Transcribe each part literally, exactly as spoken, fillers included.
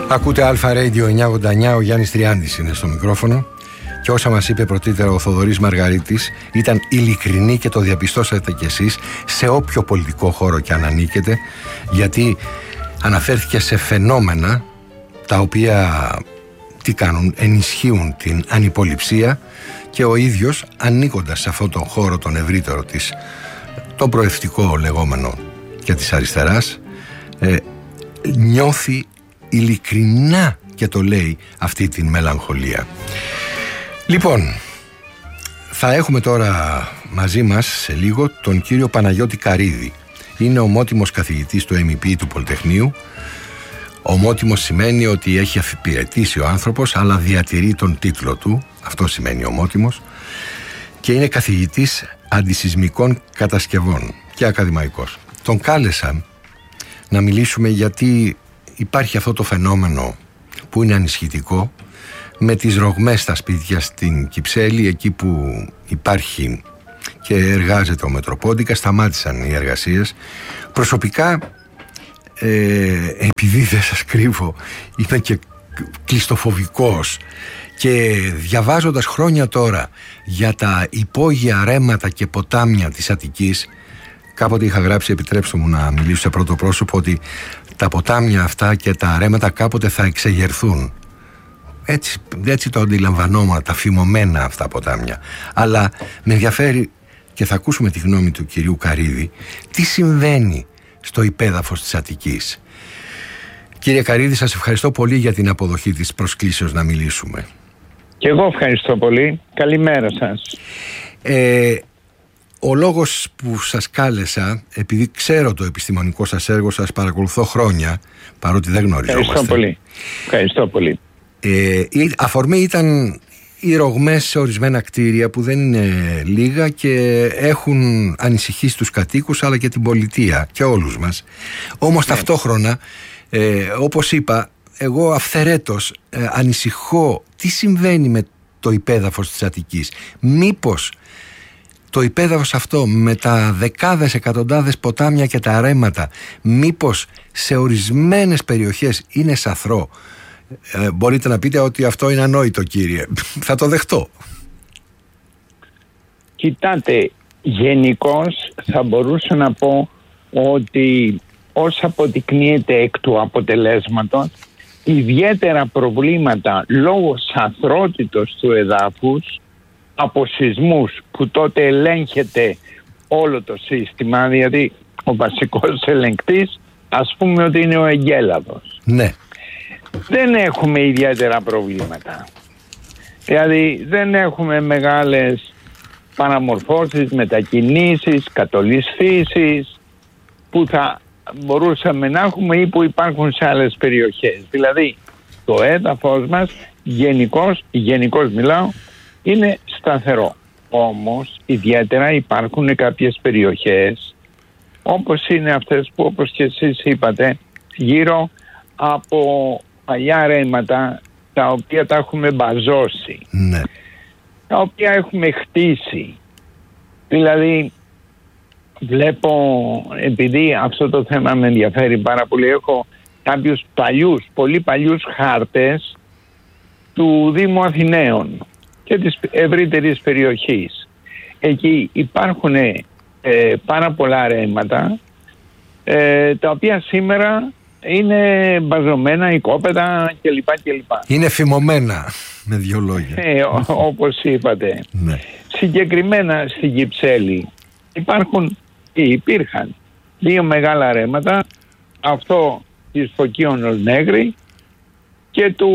Ακούτε Αλφα Radio εννιακόσια ογδόντα εννιά, ο Γιάννης Τριάντης είναι στο μικρόφωνο και όσα μας είπε πρωτήτερα ο Θοδωρής Μαργαρίτης ήταν ειλικρινή και το διαπιστώσατε κι εσείς σε όποιο πολιτικό χώρο και αν ανήκετε, γιατί αναφέρθηκε σε φαινόμενα τα οποία τι κάνουν, ενισχύουν την ανυποληψία και ο ίδιος ανήκοντας σε αυτόν τον χώρο τον ευρύτερο της, το προευτικό λεγόμενο και της αριστεράς, ε, νιώθει ειλικρινά και το λέει αυτή την μελαγχολία. Λοιπόν, θα έχουμε τώρα μαζί μας σε λίγο τον κύριο Παναγιώτη Καρίδη. Είναι ομότιμος καθηγητής του εμ ι πι του Πολυτεχνείου. Ομότιμος σημαίνει ότι έχει αφιπηρετήσει ο άνθρωπος, αλλά διατηρεί τον τίτλο του. Αυτό σημαίνει ομότιμος. Και είναι καθηγητής αντισυσμικών κατασκευών και ακαδημαϊκός. Τον κάλεσα να μιλήσουμε γιατί υπάρχει αυτό το φαινόμενο που είναι ανησυχητικό με τις ρογμές στα σπίτια στην Κυψέλη, εκεί που υπάρχει και εργάζεται ο Μετροπόντικα. Σταμάτησαν οι εργασίες. Προσωπικά, ε, επειδή δεν σας κρύβω, είμαι και κλειστοφοβικός και διαβάζοντας χρόνια τώρα για τα υπόγεια ρέματα και ποτάμια της Αττικής, κάποτε είχα γράψει, επιτρέψτε μου να μιλήσω σε πρώτο πρόσωπο, ότι τα ποτάμια αυτά και τα ρέματα κάποτε θα εξεγερθούν. Έτσι, έτσι το αντιλαμβανόμουν, τα φημωμένα αυτά ποτάμια. Αλλά με ενδιαφέρει και θα ακούσουμε τη γνώμη του κυρίου Καρίδη, τι συμβαίνει στο υπέδαφος της Αττικής. Κύριε Καρίδη, σας ευχαριστώ πολύ για την αποδοχή της προσκλήσεως να μιλήσουμε. Και εγώ ευχαριστώ πολύ. Καλημέρα σας. Ε, ο λόγος που σας κάλεσα, επειδή ξέρω το επιστημονικό σας έργο, σας παρακολουθώ χρόνια, παρότι δεν γνωριζόμαστε. Ευχαριστώ πολύ. Ευχαριστώ πολύ. Ε, η αφορμή ήταν οι ρογμές σε ορισμένα κτίρια που δεν είναι λίγα και έχουν ανησυχήσει τους κατοίκους αλλά και την πολιτεία και όλους μας. Όμως ναι. ταυτόχρονα, ε, όπως είπα, εγώ αυθαιρέτως ε, ανησυχώ τι συμβαίνει με το υπέδαφος της Αττικής. Μήπως το υπέδαφος αυτό με τα δεκάδες εκατοντάδες ποτάμια και τα ρέματα, μήπως σε ορισμένες περιοχές είναι σαθρό. Ε, μπορείτε να πείτε ότι αυτό είναι ανόητο, κύριε. Θα το δεχτώ. Κοιτάτε, γενικώς θα μπορούσα να πω ότι ως αποδεικνύεται εκ του αποτελέσματος, ιδιαίτερα προβλήματα λόγω σαθρότητος του εδάφους, από σεισμούς που τότε ελέγχεται όλο το σύστημα, δηλαδή ο βασικός ελεγκτής ας πούμε ότι είναι ο εγκέλαδος. Ναι. Δεν έχουμε ιδιαίτερα προβλήματα. Δηλαδή δεν έχουμε μεγάλες παραμορφώσεις, μετακινήσεις, κατολής φύσης που θα μπορούσαμε να έχουμε ή που υπάρχουν σε άλλες περιοχές. Δηλαδή το έδαφος μας γενικώς, γενικώς μιλάω, είναι σταθερό. Όμως ιδιαίτερα υπάρχουν κάποιες περιοχές όπως είναι αυτές που όπως και εσείς είπατε γύρω από παλιά ρέματα τα οποία τα έχουμε μπαζώσει, ναι. τα οποία έχουμε χτίσει. Δηλαδή βλέπω, επειδή αυτό το θέμα με ενδιαφέρει πάρα πολύ, έχω κάποιους παλιούς, πολύ παλιούς χάρτες του Δήμου Αθηναίων και της ευρύτερης περιοχής. Εκεί υπάρχουν ε, πάρα πολλά ρέματα ε, τα οποία σήμερα είναι μπαζωμένα, οικόπεδα κλπ. κλπ. Είναι φημωμένα, με δύο λόγια. Ε, ό, όπως είπατε. Ναι. Συγκεκριμένα στην Κυψέλη υπάρχουν ή υπήρχαν δύο μεγάλα ρέματα, αυτό της Φωκίων Ολνέγρη και του,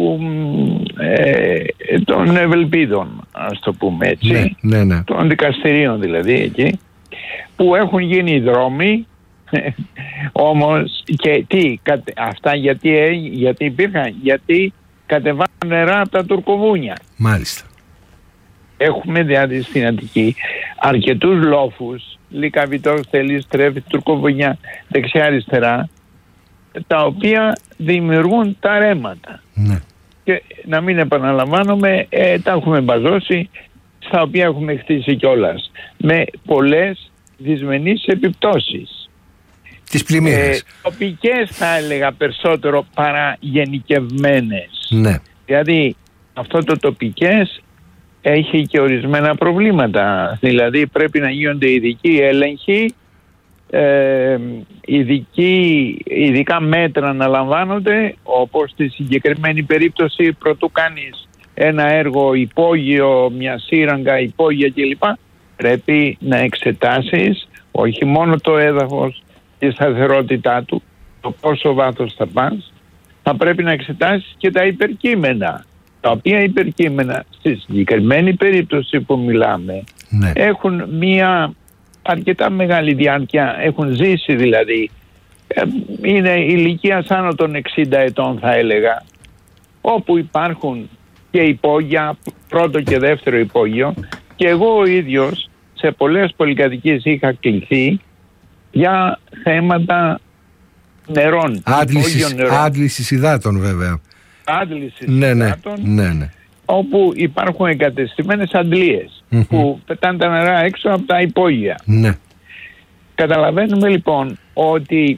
ε, των Ευελπίδων, ας το πούμε έτσι, ναι, ναι, ναι. των δικαστηρίων δηλαδή εκεί, που έχουν γίνει δρόμοι. Όμως και τι, κατε, αυτά γιατί, γιατί υπήρχαν, γιατί κατεβάζουν νερά από τα τουρκοβούνια. Μάλιστα. Έχουμε δηλαδή στην Αττική αρκετούς λόφους, Λυκαβητός, Θελής, Τρέφη, τουρκοβουνιά, δεξιά αριστερά, τα οποία δημιουργούν τα ρέματα. Ναι. Και να μην επαναλαμβάνομαι, ε, τα έχουμε μπαζώσει, στα οποία έχουμε χτίσει κιόλας, με πολλές δυσμενείς επιπτώσεις. τις πλημμύρες. Ε, τοπικές θα έλεγα περισσότερο παρά γενικευμένες. Ναι. Δηλαδή αυτό το τοπικές έχει και ορισμένα προβλήματα. Δηλαδή πρέπει να γίνονται ειδικοί έλεγχοι, ε, ειδικοί, ειδικά μέτρα να λαμβάνονται, όπως στη συγκεκριμένη περίπτωση πρωτού κάνεις ένα έργο υπόγειο, μια σύραγγα υπόγεια κλπ. Πρέπει να εξετάσεις όχι μόνο το έδαφος, τη σταθερότητά του, το πόσο βάθος θα πας, θα πρέπει να εξετάσεις και τα υπερκείμενα, τα οποία υπερκείμενα στη συγκεκριμένη περίπτωση που μιλάμε, ναι, έχουν μια αρκετά μεγάλη διάρκεια, έχουν ζήσει δηλαδή, είναι ηλικίας άνω των εξήντα ετών θα έλεγα, όπου υπάρχουν και υπόγεια, πρώτο και δεύτερο υπόγειο, και εγώ ο ίδιος σε πολλές πολυκατοικίες είχα κληθεί για θέματα νερών. Άντλησης, άντλησης υδάτων βέβαια. Άντλησης ναι, υδάτων, ναι, ναι. όπου υπάρχουν εγκατεστημένες αντλίες mm-hmm. που πετάνε τα νερά έξω από τα υπόγεια. Ναι. Καταλαβαίνουμε λοιπόν ότι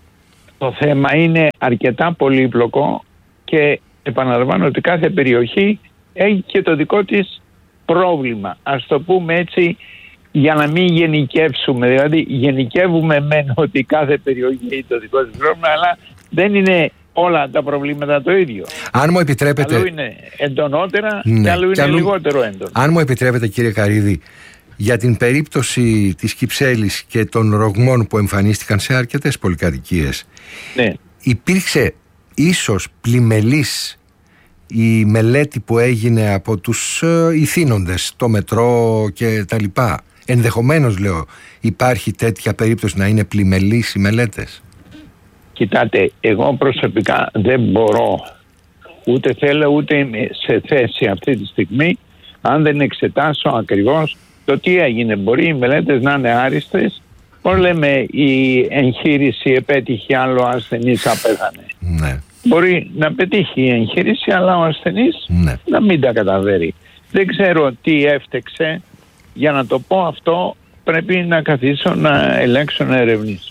το θέμα είναι αρκετά πολύπλοκο και επαναλαμβάνω ότι κάθε περιοχή έχει και το δικό της πρόβλημα. Ας το πούμε έτσι, για να μην γενικεύσουμε. Δηλαδή γενικεύουμε μεν ότι κάθε περιοχή έχει το δικό της πρόβλημα, αλλά δεν είναι όλα τα προβλήματα το ίδιο. Αν μου επιτρέπετε... Άλλο είναι εντονότερα, ναι, και άλλο είναι και αλλού... λιγότερο έντονο. Αν μου επιτρέπετε κύριε Καρύδη, για την περίπτωση της Κυψέλης και των ρογμών που εμφανίστηκαν σε αρκετές πολυκατοικίες, ναι, υπήρξε ίσως πλημελής η μελέτη που έγινε από τους ε, ηθήνοντες, το μετρό και τα λοιπά? Ενδεχομένως λέω υπάρχει τέτοια περίπτωση να είναι πλημελής οι μελέτες? Κοιτάτε, εγώ προσωπικά δεν μπορώ, ούτε θέλω ούτε είμαι σε θέση αυτή τη στιγμή, αν δεν εξετάσω ακριβώς το τι έγινε. Μπορεί οι μελέτες να είναι άριστες, πώς λέμε η εγχείρηση επέτυχε άλλο ασθενής απέθανε. Ναι. Μπορεί να πετύχει η εγχείρηση αλλά ο ασθενής, ναι, να μην τα καταφέρει. Δεν ξέρω τι έφτεξε. Για να το πω αυτό πρέπει να καθίσω να ελέγξω, να ερευνήσω.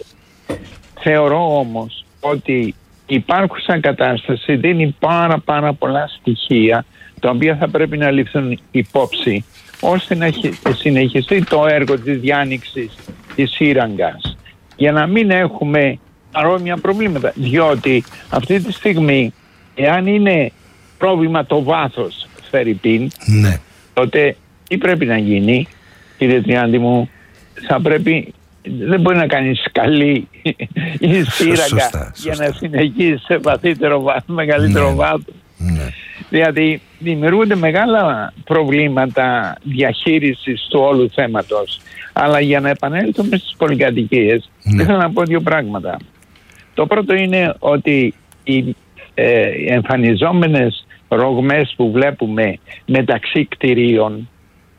Θεωρώ όμως ότι η υπάρχουσα κατάσταση δίνει πάρα πάρα πολλά στοιχεία τα οποία θα πρέπει να ληφθούν υπόψη ώστε να συνεχιστεί το έργο της διάνοιξης της σύραγγας, για να μην έχουμε παρόμοια προβλήματα. Διότι αυτή τη στιγμή, εάν είναι πρόβλημα το βάθος φερρυπίν, ναι, τότε τι πρέπει να γίνει, κύριε Τριάντη μου? Θα πρέπει, δεν μπορεί να κάνει σκαλή η σύραγγα σωστά, για σωστά. να συνεχίσει σε βαθύτερο βάθος, μεγαλύτερο, ναι, βάθος. Ναι. Δηλαδή δημιουργούνται μεγάλα προβλήματα διαχείρισης του όλου θέματος. Αλλά για να επανέλθουμε στις πολυκατοικίες, ναι, ήθελα να πω δύο πράγματα. Το πρώτο είναι ότι οι ε, εμφανιζόμενες ρογμές που βλέπουμε μεταξύ κτηρίων,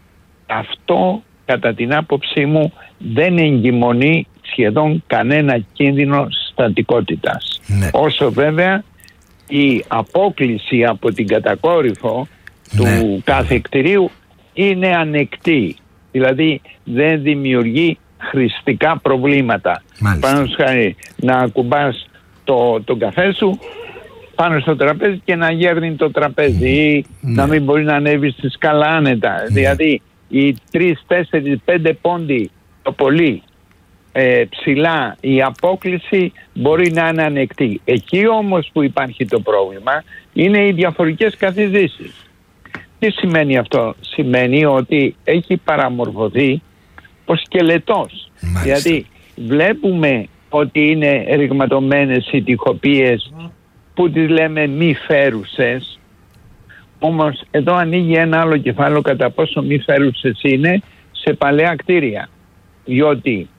αυτό κατά την άποψή μου δεν εγκυμονεί σχεδόν κανένα κίνδυνο στατικότητας. Ναι. Όσο βέβαια η απόκλιση από την κατακόρυφο, ναι, του κάθε κτηρίου είναι ανεκτή. Δηλαδή δεν δημιουργεί χρηστικά προβλήματα. Πάνω σχάρι να ακουμπάς το, τον καφέ σου πάνω στο τραπέζι και να γέρνει το τραπέζι, ή ναι, να μην μπορεί να ανέβει στη σκάλα άνετα. Ναι. Δηλαδή οι τρεις, τέσσερις, πέντε πόντι το πολύ ε, ψηλά η απόκλιση μπορεί να είναι ανεκτή. Εκεί όμως που υπάρχει το πρόβλημα είναι οι διαφορικές καθιδρύσεις. Τι σημαίνει αυτό? Σημαίνει ότι έχει παραμορφωθεί ο σκελετός. Μάλιστα. Δηλαδή βλέπουμε ότι είναι ρηγματωμένες οι τοιχοπίες που τις λέμε μη φέρουσες, όμως εδώ ανοίγει ένα άλλο κεφάλαιο κατά πόσο μη φέρουσες είναι σε παλαιά κτίρια. Διότι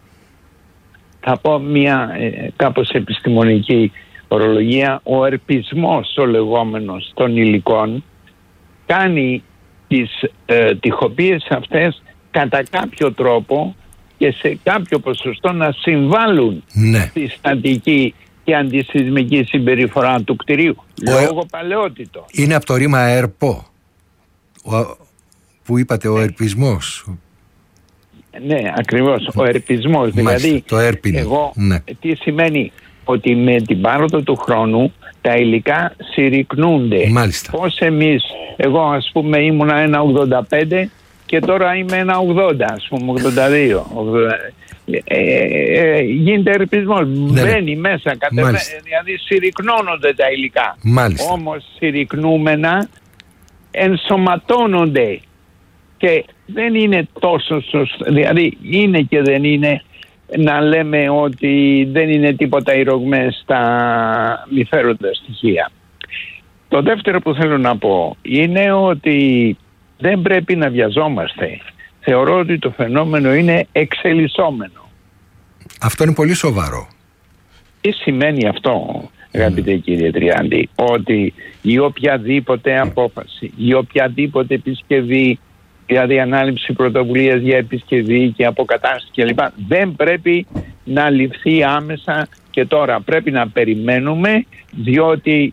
θα πω μια ε, κάπως επιστημονική ορολογία, ο ερπισμός ο λεγόμενος των υλικών κάνει τις ε, τοιχοπίες αυτές κατά κάποιο τρόπο και σε κάποιο ποσοστό να συμβάλλουν, ναι, στη στατική και αντισυσμική συμπεριφορά του κτηρίου, ο, λόγω παλαιότητος. Είναι από το ρήμα ερπό που είπατε, ο ερπισμός. Ναι, ακριβώς. Ο ερπισμός. Δηλαδή, το έρπινο. Εγώ, ναι. τι σημαίνει? Ότι με την πάροδο του χρόνου τα υλικά συρρυκνούνται. Μάλιστα. Πώς εμείς, εγώ ας πούμε ήμουνα ένα ογδόντα πέντε και τώρα είμαι ένα ογδόντα, ας πούμε ογδόντα δύο. Ε, ε, ε, γίνεται ερπισμός, ναι, μπαίνει ναι. μέσα, κατεβαίνει, δηλαδή συρρυκνώνονται τα υλικά. Μάλιστα. Όμως συρρυκνούμενα ενσωματώνονται και δεν είναι τόσο σωστό, δηλαδή είναι και δεν είναι να λέμε ότι δεν είναι τίποτα οι ρογμές στα μη φέροντα στοιχεία. Το δεύτερο που θέλω να πω είναι ότι δεν πρέπει να βιαζόμαστε. Θεωρώ ότι το φαινόμενο είναι εξελισσόμενο. Αυτό είναι πολύ σοβαρό. Τι σημαίνει αυτό, αγαπητέ mm. κύριε Τριάντη? Ότι η οποιαδήποτε απόφαση, η οποιαδήποτε επισκευή, δηλαδή ανάληψη πρωτοβουλίας για επισκευή και αποκατάσταση κλπ, δεν πρέπει να ληφθεί άμεσα και τώρα. Πρέπει να περιμένουμε, διότι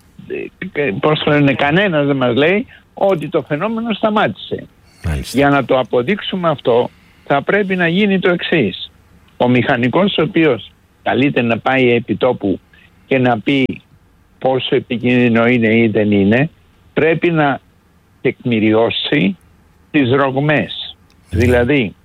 πώς το λένε, κανένας δεν μας λέει ότι το φαινόμενο σταμάτησε. Μάλιστα. Για να το αποδείξουμε αυτό θα πρέπει να γίνει το εξής. Ο μηχανικός ο οποίος καλείται να πάει επί τόπου και να πει πόσο επικίνδυνο είναι ή δεν είναι, πρέπει να τεκμηριώσει τις ρογμές. Δηλαδή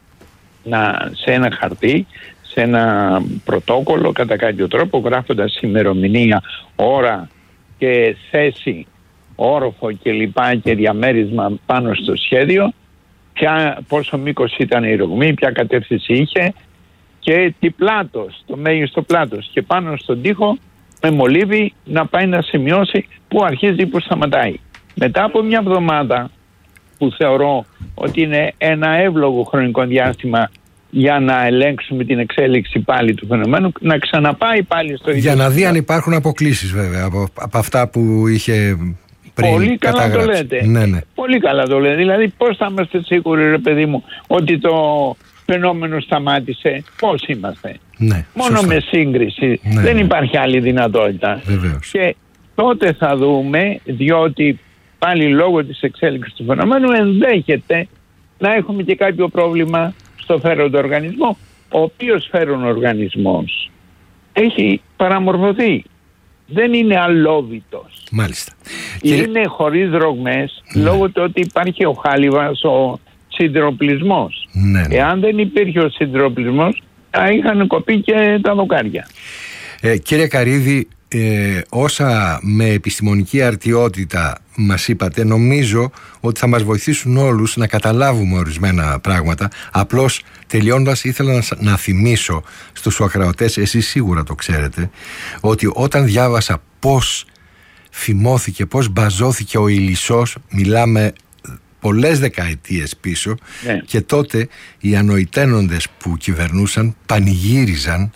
να, σε ένα χαρτί, σε ένα πρωτόκολλο κατά κάποιο τρόπο, γράφοντας ημερομηνία, ώρα και θέση, όροφο και λοιπά και διαμέρισμα πάνω στο σχέδιο, ποια, πόσο μήκος ήταν η ρογμή, ποια κατεύθυνση είχε και τι πλάτος, το μέγιστο πλάτος, και πάνω στον τοίχο με μολύβι να πάει να σημειώσει που αρχίζει, που σταματάει. Μετά από μια εβδομάδα, που θεωρώ ότι είναι ένα εύλογο χρονικό διάστημα για να ελέγξουμε την εξέλιξη πάλι του φαινομένου, να ξαναπάει πάλι στο ίδιο. Για να δει αν υπάρχουν αποκλίσεις βέβαια από, από αυτά που είχε πριν. Πολύ καλά καταγράψει. Το λέτε. Ναι, ναι. Πολύ καλά το λέτε. Δηλαδή πώς θα είμαστε σίγουροι, ρε παιδί μου, ότι το φαινόμενο σταμάτησε? Πώς είμαστε? Ναι, μόνο σωστά. Με σύγκριση. Ναι, δεν ναι. υπάρχει άλλη δυνατότητα. Βεβαίως. Και τότε θα δούμε, διότι πάλι λόγω της εξέλιξης του φαινομένου ενδέχεται να έχουμε και κάποιο πρόβλημα στο φέροντα οργανισμό, ο οποίος φέρον οργανισμός έχει παραμορφωθεί. Δεν είναι αλόβητος. Μάλιστα. Είναι Κύριε... χωρίς ρογμές, ναι. λόγω του ότι υπάρχει ο χάλιβας, ο συντροπλισμός. Ναι, ναι. Εάν δεν υπήρχε ο συντροπλισμός, θα είχαν κοπεί και τα δοκάρια. Ε, κύριε Καρύδη, ε, όσα με επιστημονική αρτιότητα μας είπατε, νομίζω ότι θα μας βοηθήσουν όλους να καταλάβουμε ορισμένα πράγματα. Απλώς τελειώντας ήθελα να, να θυμίσω στους ακροατές, εσείς σίγουρα το ξέρετε, ότι όταν διάβασα πώς φημώθηκε, πώς μπαζώθηκε ο Ηλισσός, μιλάμε πολλές δεκαετίες πίσω, ναι. Και τότε οι ανοητένοντες που κυβερνούσαν πανηγύριζαν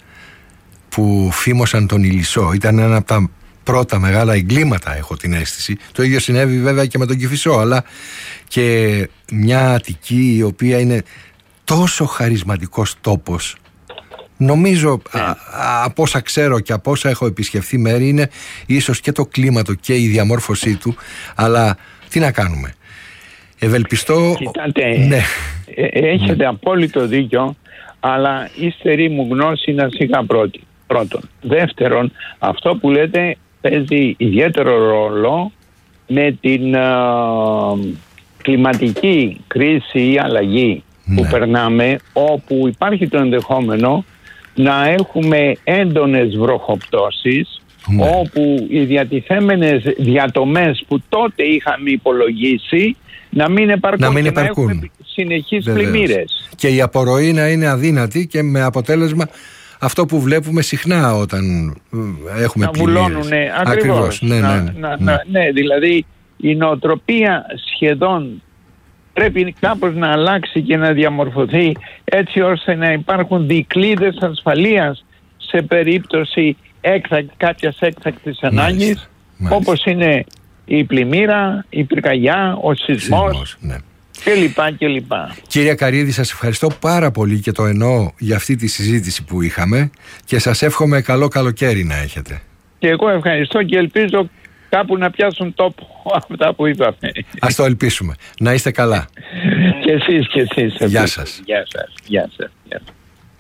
που φήμωσαν τον Ηλισσό. Ήταν ένα από τα πρώτα μεγάλα εγκλήματα, έχω την αίσθηση. Το ίδιο συνέβη βέβαια και με τον Κηφισό, αλλά και μια Αττική η οποία είναι τόσο χαρισματικός τόπος. Νομίζω yeah. α, α, από όσα ξέρω και από όσα έχω επισκεφθεί μέρη, είναι ίσως και το κλίμα του και η διαμόρφωσή του, αλλά τι να κάνουμε. Ευελπιστώ. Κοιτάτε, ναι. έχετε ναι. απόλυτο δίκιο, αλλά ύστερη μου γνώση να σιγά πρώτη. Πρώτον. Δεύτερον, αυτό που λέτε παίζει ιδιαίτερο ρόλο με την α, κλιματική κρίση ή αλλαγή ναι. που περνάμε, όπου υπάρχει το ενδεχόμενο να έχουμε έντονες βροχοπτώσεις, ναι. όπου οι διατηθέμενες διατομές που τότε είχαμε υπολογίσει να μην επαρκούν, να μην και επαρκούν. Να έχουμε συνεχείς πλημμύρες. Και η απορροή να είναι αδύνατη και με αποτέλεσμα αυτό που βλέπουμε συχνά όταν έχουμε να πλημμύρες. Να βουλώνουνε, ακριβώς. Ακριβώς. Ναι, να, ναι, να, ναι. Να, ναι, δηλαδή η νοοτροπία σχεδόν πρέπει κάπως να αλλάξει και να διαμορφωθεί έτσι ώστε να υπάρχουν δικλείδες ασφαλείας σε περίπτωση έκτακ, κάποιας έκτακτης ανάγκης, όπως είναι η πλημμύρα, η πυρκαγιά, ο σεισμός, σεισμός ναι. και λοιπά και λοιπά. Κύριε Καρύδη, σας ευχαριστώ πάρα πολύ και το εννοώ για αυτή τη συζήτηση που είχαμε και σας εύχομαι καλό καλοκαίρι να έχετε. Και εγώ ευχαριστώ και ελπίζω κάπου να πιάσουν τόπο αυτά που είπαμε. Ας το ελπίσουμε. Να είστε καλά. Και εσείς και εσείς. Γεια σας. Γεια σας. Γεια σας. Γεια σας.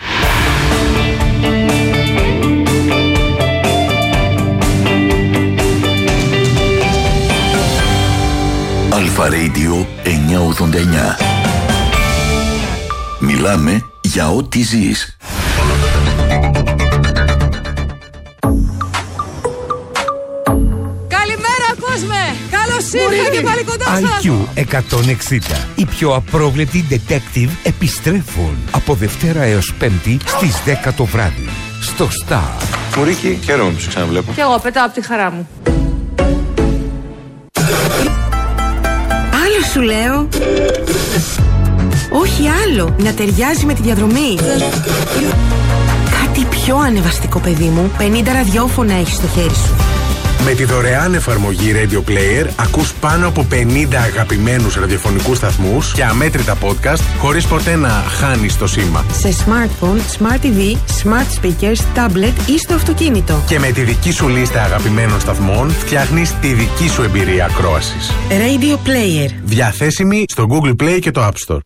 Αλφα Radio εννιακόσια ογδόντα εννιά. Μιλάμε για ό,τι ζεις. Καλημέρα κόσμε! Καλώς ήρθατε πάλι κοντά σας! άι κιου εκατόν εξήντα. Οι πιο απρόβλεπτοι detective επιστρέφουν από Δευτέρα έως Πέμπτη στις δέκα το βράδυ. Στο Star. Μουρίκη, χαίρομαι που σε ξαναβλέπω. Κι εγώ πετάω από τη χαρά μου. Άλλο σου λέω. Όχι άλλο. Να ταιριάζει με τη διαδρομή. Κάτι πιο ανεβαστικό, παιδί μου. πενήντα ραδιόφωνα έχεις στο χέρι σου. Με τη δωρεάν εφαρμογή Radio Player ακούς πάνω από πενήντα αγαπημένους ραδιοφωνικούς σταθμούς και αμέτρητα podcast χωρίς ποτέ να χάνεις το σήμα. Σε smartphone, smart τι βι, smart speakers, tablet ή στο αυτοκίνητο. Και με τη δική σου λίστα αγαπημένων σταθμών φτιάχνεις τη δική σου εμπειρία ακρόασης. Radio Player. Διαθέσιμη στο Google Play και το App Store.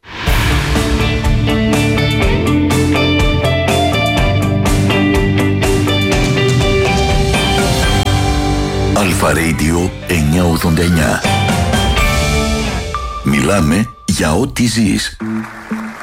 Αλφα Radio εννιακόσια ογδόντα εννιά. Μιλάμε για ό,τι ζεις.